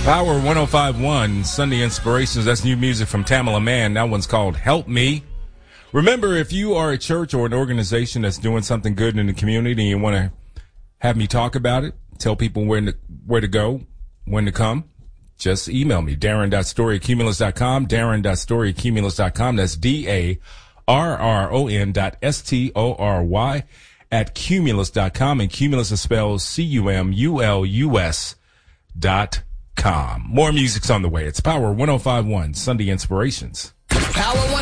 Power 105.1 Sunday Inspirations. That's new music from Tamala Mann. That one's called Help Me. Remember, if you are a church or an organization that's doing something good in the community and you want to have me talk about it, tell people where to go, when to come, just email me, darren.story@cumulus.com, darren.story@cumulus.com. That's DARRON.STORY@cumulus.com. And Cumulus is spelled CUMULUS.com. More music's on the way. It's Power 105.1 Sunday Inspirations. Power